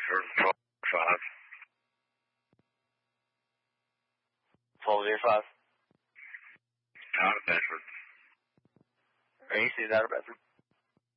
Bedford, 1205. 1205. Out of Bedford. Are you seeing out of Bedford?